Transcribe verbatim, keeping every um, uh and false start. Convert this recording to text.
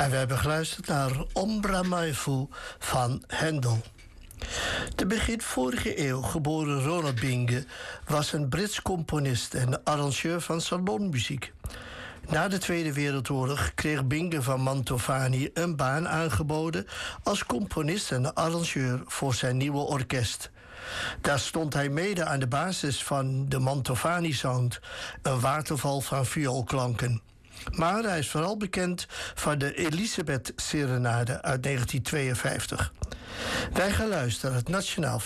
En we hebben geluisterd naar Ombra Mai Fu van Handel. De begin vorige eeuw geboren Ronald Binge was een Brits componist en arrangeur van salonmuziek. Na de Tweede Wereldoorlog kreeg Binge van Mantovani een baan aangeboden als componist en arrangeur voor zijn nieuwe orkest. Daar stond hij mede aan de basis van de Mantovani-sound, een waterval van vioolklanken. Maar hij is vooral bekend van de Elisabeth Serenade uit negentien tweeënvijftig. Wij gaan luisteren het Nationaal